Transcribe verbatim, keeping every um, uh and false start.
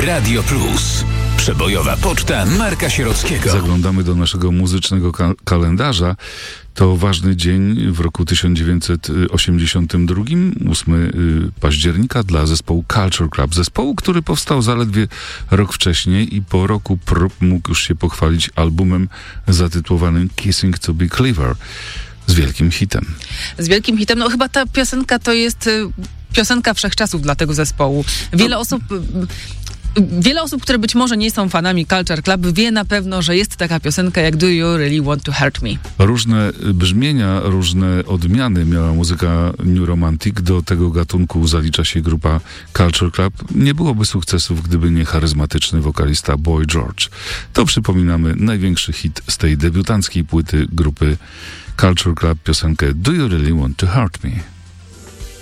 Radio Plus. Przebojowa poczta Marka Sierockiego. Zaglądamy do naszego muzycznego ka- kalendarza. To ważny dzień w roku tysiąc dziewięćset osiemdziesiątym drugim, ósmego października, dla zespołu Culture Club. Zespołu, który powstał zaledwie rok wcześniej i po roku prób mógł już się pochwalić albumem zatytułowanym Kissing to be Clever. Z wielkim hitem. Z wielkim hitem. No chyba ta piosenka to jest y, piosenka wszechczasów dla tego zespołu. Wiele no. osób... Y, Wiele osób, które być może nie są fanami Culture Club, wie na pewno, że jest taka piosenka jak Do You Really Want to Hurt Me? Różne brzmienia, różne odmiany miała muzyka New Romantic. Do tego gatunku zalicza się grupa Culture Club. Nie byłoby sukcesów, gdyby nie charyzmatyczny wokalista Boy George. To, przypominamy, największy hit z tej debiutanckiej płyty grupy Culture Club, piosenkę Do You Really Want to Hurt Me?